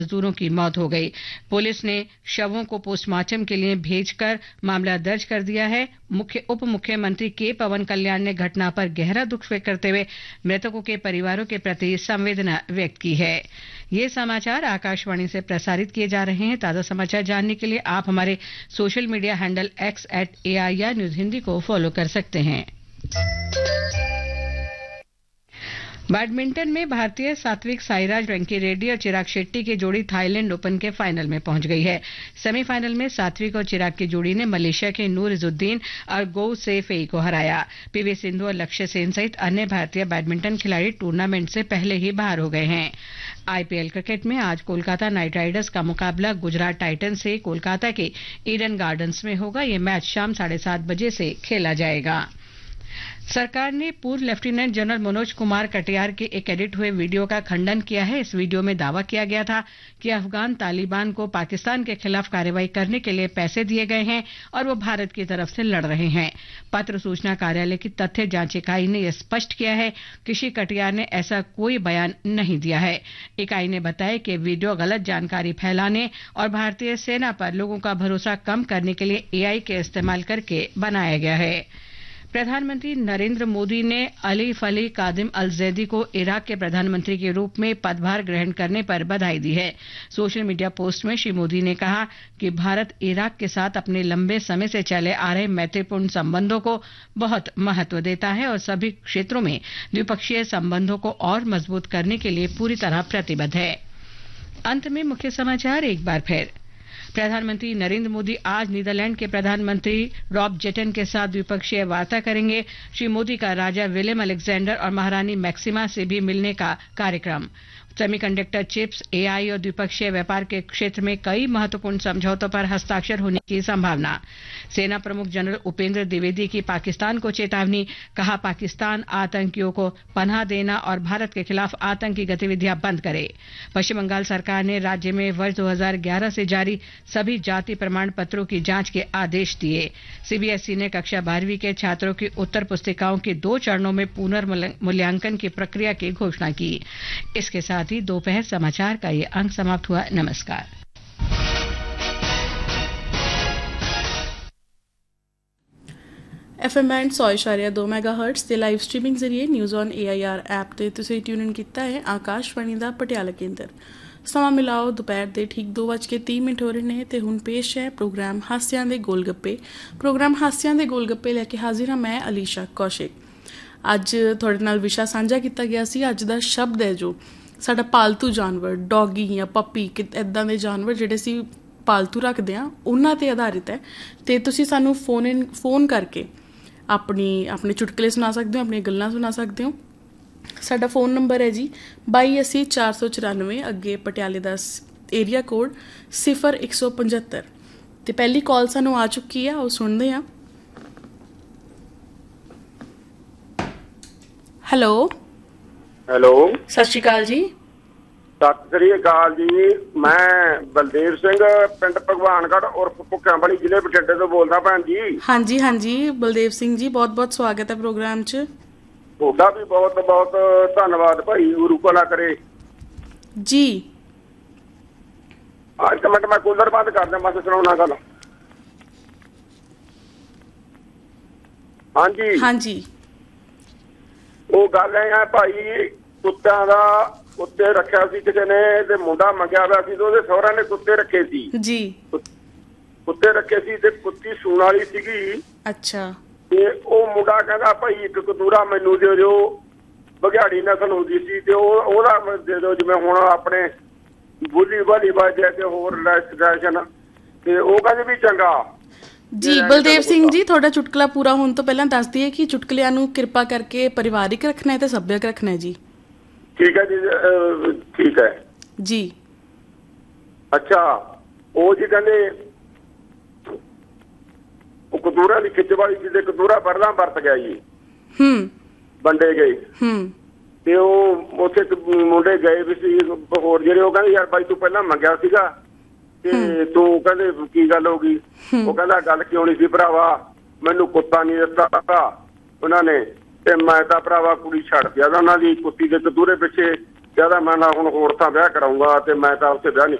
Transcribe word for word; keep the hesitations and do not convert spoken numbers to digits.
मजदूरों की मौत हो गई। पुलिस ने शवों को पोस्टमार्टम के लिए भेजकर मामला दर्ज कर दिया है। मुख्य उप मुख्यमंत्री के पवन कल्याण ने घटना पर गहरा दुख व्यक्त करते हुए मृतकों के परिवारों के प्रति संवेदना व्यक्त की है। ये समाचार आकाशवाणी से प्रसारित किए जा रहे हैं। ताजा समाचार जानने के लिए आप हमारे social media handle x eight AIR news Hindi को फॉलो कर सकते हैं। बैडमिंटन में भारतीय सात्विक साईराज रंकी रेड्डी और चिराग शेट्टी की जोड़ी थाईलैंड ओपन के फाइनल में पहुंच गई है। सेमीफाइनल में सात्विक और चिराग की जोड़ी ने मलेशिया के नूर इजुद्दीन और गो से फेई को हराया। पीवी सिंधु और लक्ष्य सेन सहित अन्य भारतीय बैडमिंटन खिलाड़ी टूर्नामेंट से पहले ही बाहर हो गए हैं। आईपीएल क्रिकेट में आज कोलकाता नाइट राइडर्स का मुकाबला गुजरात टाइटंस से कोलकाता के ईडन गार्डन्स में होगा। यह मैच शाम साढ़े सात बजे से खेला जाएगा। सरकार ने पूर्व लेफ्टिनेंट जनरल मनोज कुमार कटियार के एक एडिट हुए वीडियो का खंडन किया है। इस वीडियो में दावा किया गया था कि अफगान तालिबान को पाकिस्तान के खिलाफ कार्रवाई करने के लिए पैसे दिए गए हैं और वो भारत की तरफ से लड़ रहे हैं। पत्र सूचना कार्यालय की तथ्य जांच इकाई ने यह स्पष्ट किया है कि श्री कटियार ने ऐसा कोई बयान नहीं दिया है। इकाई ने बताया कि वीडियो गलत जानकारी फैलाने और भारतीय सेना पर लोगों का भरोसा कम करने के लिए एआई के इस्तेमाल करके बनाया गया है। प्रधानमंत्री नरेंद्र मोदी ने अलीफ अली कादिम अल जैदी को इराक के प्रधानमंत्री के रूप में पदभार ग्रहण करने पर बधाई दी है। सोशल मीडिया पोस्ट में श्री मोदी ने कहा कि भारत इराक के साथ अपने लंबे समय से चले आ रहे मैत्रीपूर्ण संबंधों को बहुत महत्व देता है और सभी क्षेत्रों में द्विपक्षीय संबंधों को और मजबूत करने के लिए पूरी तरह प्रतिबद्ध है। अंत में मुख्य समाचार एक बार फिर। प्रधानमंत्री नरेंद्र मोदी आज नीदरलैंड के प्रधानमंत्री रॉब जेटन के साथ द्विपक्षीय वार्ता करेंगे। श्री मोदी का राजा विलियम अलेक्जेंडर और महारानी मैक्सिमा से भी मिलने का कार्यक्रम। सेमीकंडक्टर चिप्स, एआई और द्विपक्षीय व्यापार के क्षेत्र में कई महत्वपूर्ण समझौतों पर हस्ताक्षर होने की संभावना। सेना प्रमुख जनरल उपेंद्र द्विवेदी की पाकिस्तान को चेतावनी, कहा पाकिस्तान आतंकियों को पनाह देना और भारत के खिलाफ आतंकी गतिविधियां बंद करे। पश्चिम बंगाल सरकार ने राज्य में वर्ष दो हज़ार ग्यारह से जारी सभी जाति प्रमाण पत्रों की जांच के आदेश दिए। सीबीएसई ने कक्षा बारहवीं के छात्रों की उत्तर पुस्तिकाओं के दो चरणों में पुनर्मूल्यांकन की प्रक्रिया की घोषणा की। इसके साथ ही दोपहर समाचार का ये अंक समाप्त हुआ। नमस्कार। एफ एम बैंड सौ इशारिया दो मैगाहर्ट्ज ਤੇ ਲਾਈਵ ਸਟ੍ਰੀਮਿੰਗ ਜ਼ਰੀਏ news on A I R app ਤੇ ਤੁਸੀਂ ਟਿਊਨ ਇਨ ਕੀਤਾ ਹੈ ਆਕਾਸ਼ਵਾਣੀ ਦਾ ਪਟਿਆਲਾ ਕੇਂਦਰ। ਸਮਾਂ ਮਿਲਾਓ ਦੁਪਹਿਰ ਦੇ ਠੀਕ ਦੋ ਵੱਜ ਕੇ ਤੀਹ ਮਿੰਟ ਹੋ ਰਹੇ ਨੇ ਤੇ ਹੁਣ ਪੇਸ਼ ਹੈ ਪ੍ਰੋਗਰਾਮ ਹਾਸਿਆਂ ਦੇ ਗੋਲਗੱਪੇ। ਪ੍ਰੋਗਰਾਮ ਹਾਸਿਆਂ ਦੇ ਗੋਲਗੱਪੇ ਲੈ ਕੇ ਹਾਜ਼ਰ ਹਾਂ ਮੈਂ ਅਲੀਸ਼ਾ ਕੌਸ਼ਿਕ। ਅੱਜ ਤੁਹਾਡੇ ਨਾਲ ਵਿਸ਼ਾ ਸਾਂਝਾ ਕੀਤਾ ਗਿਆ ਸੀ। ਅੱਜ ਦਾ ਸ਼ਬਦ ਹੈ ਜੋ ਸਾਡਾ ਪਾਲਤੂ ਜਾਨਵਰ ਡੌਗੀ ਜਾਂ ਪੱਪੀ ਕਿ ਇੱਦਾਂ ਦੇ ਜਾਨਵਰ ਜਿਹੜੇ ਅਸੀਂ ਪਾਲਤੂ ਰੱਖਦੇ ਹਾਂ ਉਹਨਾਂ 'ਤੇ ਆਧਾਰਿਤ ਹੈ। ਅਤੇ ਤੁਸੀਂ ਸਾਨੂੰ ਫੋਨ ਇਨ ਫੋਨ ਕਰਕੇ ਆਪਣੀ ਆਪਣੇ ਚੁਟਕਲੇ ਸੁਣਾ ਸਕਦੇ ਹੋ, ਆਪਣੀਆਂ ਗੱਲਾਂ ਸੁਣਾ ਸਕਦੇ ਹੋ। ਸਾਡਾ ਫੋਨ ਨੰਬਰ ਹੈ ਜੀ ਬਾਈ ਅੱਸੀ ਚਾਰ ਸੌ ਚੁਰਾਨਵੇਂ, ਅੱਗੇ ਪਟਿਆਲੇ ਦਾ ਏਰੀਆ ਕੋਡ ਸਿਫਰ ਇੱਕ ਸੌ ਪੰਝੱਤਰ। ਅਤੇ ਪਹਿਲੀ ਕਾਲ ਸਾਨੂੰ ਆ ਚੁੱਕੀ ਆ, ਉਹ ਸੁਣਦੇ ਹਾਂ। ਹੈਲੋ ਹੈਲੋ, ਸਤਿ ਸ਼੍ਰੀ ਅਕਾਲ ਜੀ। ਸਤਿ ਸ੍ਰੀ ਅਕਾਲ ਜੀ। ਮੈਂ ਬਲਦੇਵ ਸਿੰਘ ਪਿੰਡ ਭਗਵਾਨਗੜ੍ਹ ਉਰਫ ਭੁੱਖਿਆਂ ਵਾਲੀ ਜ਼ਿਲ੍ਹੇ ਬਠਿੰਡੇ ਤੋਂ ਬੋਲਦਾ ਭੈਣ ਜੀ। ਹਾਂਜੀ ਹਾਂਜੀ ਬਲਦੇਵ ਸਿੰਘ ਜੀ, ਬਹੁਤ ਬਹੁਤ ਸਵਾਗਤ ਹੈ ਪ੍ਰੋਗਰਾਮ 'ਚ। ਤੁਹਾਡਾ ਵੀ ਬਹੁਤ ਬਹੁਤ ਧੰਨਵਾਦ ਭਾਈ, ਗੁਰੂ ਭਲਾ ਕਰੇ ਜੀ। ਇੱਕ ਮਿੰਟ ਮੈਂ ਕੂਲਰ ਬੰਦ ਕਰ ਦਿਆਂ, ਬਸ ਸੁਣਾਉਣਾ ਗੱਲ। ਹਾਂਜੀ ਹਾਂਜੀ, ਉਹ ਗੱਲ ਇਹ ਹੈ ਭਾਈ, ਕੁੱਤਿਆਂ ਦਾ ਕੁੱਤੇ ਰੱਖਿਆ ਸੀ ਕਿਸੇ ਨੇ ਤੇ ਮੁੰਡਾ ਮੰਗਿਆ ਹੋਇਆ ਸੀ ਤੇ ਉਹਦੇ ਸਹੁਰਿਆਂ ਨੇ ਕੁੱਤੇ ਰੱਖੇ ਸੀ ਜੀ। ਕੁੱਤੇ ਰੱਖੇ ਸੀ ਤੇ ਕੁੱਤੀ ਸੂਣ ਵਾਲੀ ਸੀਗੀ। ਅੱਛਾ। ਤੇ ਉਹ ਮੁੰਡਾ ਕਹਿੰਦਾ ਭਾਈ ਇੱਕ ਕਤੂਰਾ ਮੈਨੂੰ ਦੇ ਦਿਓ, ਬਘਿਆੜੀ ਨਸਲ ਹੁੰਦੀ ਸੀ ਤੇ ਉਹ ਉਹਦਾ ਦੇ ਦਿਓ, ਜਿਵੇਂ ਹੁਣ ਆਪਣੇ ਬੁੱਲੀ ਵਾਲੀ ਵਜੇ ਤੇ ਹੋਰ ਰੈਸਟ੍ਰੇਸ਼ਨ। ਤੇ ਉਹ ਕਹਿੰਦੇ ਵੀ ਚੰਗਾ ਜੀ। ਬਲਦੇਵ ਸਿੰਘ ਜੀ, ਤੁਹਾਡਾ ਚੁਟਕਲਾ ਪੂਰਾ ਹੋਣ ਤੋਂ ਪਹਿਲਾਂ ਦੱਸ ਦਈਏ ਕਿ ਚੁਟਕਲਿਆਂ ਨੂੰ ਕਿਰਪਾ ਕਰਕੇ ਪਰਿਵਾਰਿਕ ਰੱਖਣਾ ਹੈ ਤੇ ਸੱਭਿਅਕ ਰੱਖਣਾ ਹੈ ਜੀ। ਠੀਕ ਹੈ ਜੀ, ਠੀਕ ਹੈ ਜੀ। ਅੱਛਾ, ਉਹ ਜੀ ਕਹਿੰਦੇ ਉਹ ਕਤੂਰਾ ਦੀ ਖਿੱਚ ਵਾਲੀ ਸੀ ਤੇ ਕਤੂਰਾ ਪਹਿਲਾਂ ਵਰਤ ਗਿਆ ਜੀ। ਹੂੰ। ਵੰਡੇ ਗਏ। ਹੂੰ। ਤੇ ਉਹ ਉੱਥੇ ਮੁੰਡੇ ਗਏ ਵੀ ਸੀ ਹੋਰ ਜਿਹੜੇ, ਉਹ ਕਹਿੰਦੇ ਯਾਰ ਬਾਈ ਤੂੰ ਪਹਿਲਾਂ ਮੰਗਿਆ ਸੀਗਾ ਤੇ ਤੂੰ ਕਹਿੰਦੇ ਕੀ ਗੱਲ ਹੋ ਗਈ? ਉਹ ਕਹਿੰਦਾ ਗੱਲ ਕਿਉਂ ਨਹੀਂ ਸੀ ਭਰਾਵਾ, ਮੈਨੂੰ ਕੁੱਤਾ ਨਹੀਂ ਦਿੱਤਾ ਉਹਨਾਂ ਨੇ ਤੇ ਮੈਂ ਤਾਂ ਭਰਾਵਾ ਕੁੜੀ ਛੱਡ ਦਿਆ ਉਹਨਾਂ ਦੀ ਕੁੱਤੀ ਦੇ ਕਤੂਰੇ ਪਿੱਛੇ ਕਹਿੰਦਾ ਮੈਂ ਨਾ ਹੁਣ ਹੋਰ ਤਾਂ ਵਿਆਹ ਕਰਾਉਂਗਾ ਤੇ ਮੈਂ ਤਾਂ ਉੱਥੇ ਵਿਆਹ ਨਹੀਂ